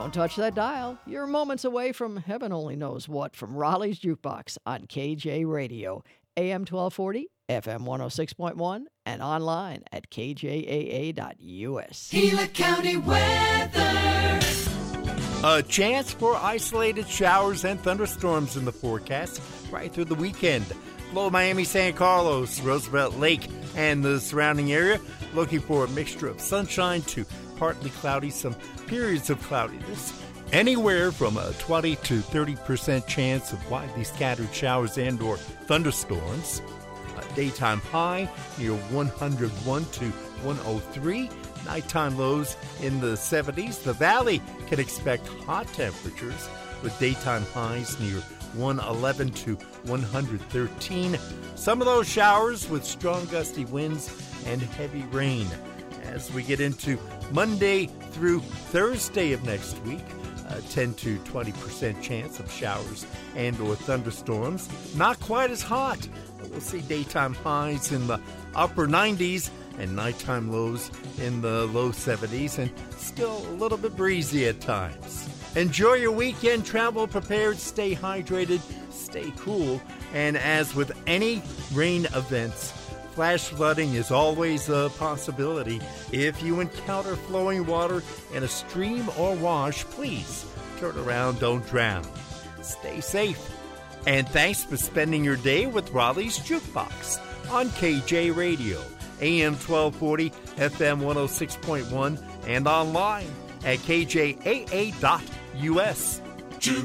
Don't touch that dial. You're moments away from heaven only knows what from Raleigh's Jukebox on KJ Radio, AM 1240, FM 106.1, and online at kjaa.us. Gila County weather. A chance for isolated showers and thunderstorms in the forecast right through the weekend. Below Miami, San Carlos, Roosevelt Lake, and the surrounding area, looking for a mixture of sunshine to partly cloudy, some periods of cloudiness. Anywhere from a 20 to 30% chance of widely scattered showers and or thunderstorms. A daytime high near 101 to 103. Nighttime lows in the 70s. The valley can expect hot temperatures with daytime highs near 111 to 113. Some of those showers with strong gusty winds and heavy rain. As we get into Monday through Thursday of next week, a 10 to 20% chance of showers and or thunderstorms. Not quite as hot. We'll see daytime highs in the upper 90s and nighttime lows in the low 70s, and still a little bit breezy at times. Enjoy your weekend, travel prepared, stay hydrated, stay cool, and as with any rain events, flash flooding is always a possibility. If you encounter flowing water in a stream or wash, please turn around, don't drown. Stay safe. And thanks for spending your day with Raleigh's Jukebox on KJ Radio, AM 1240, FM 106.1, and online at kjaa.us.